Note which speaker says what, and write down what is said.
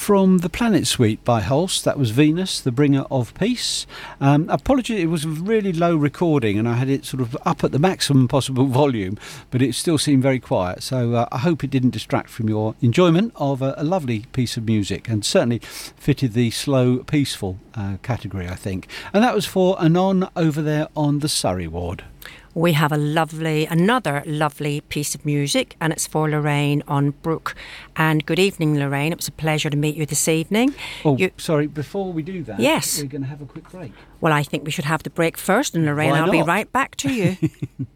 Speaker 1: from the Planet Suite by Holst. That was Venus, the Bringer of Peace. Apologies, it was a really low recording and I had it sort of up at the maximum possible volume, but it still seemed very quiet. So I hope it didn't distract from your enjoyment of a lovely piece of music, and certainly fitted the slow, peaceful category, I think. And that was for Anon over there on the Surrey ward.
Speaker 2: We have another lovely piece of music, and it's for Lorraine on Brook. And good evening, Lorraine. It was a pleasure to meet you this evening.
Speaker 1: Sorry, before we do that,
Speaker 2: yes,
Speaker 1: we're going to have a quick break.
Speaker 2: Well, I think we should have the break first, and Lorraine, I'll be right back to you.